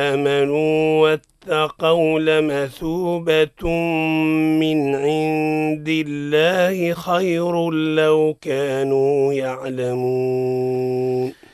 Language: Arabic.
آمنوا واتقوا لمثوبة من عند الله خير لو كانوا يعلمون.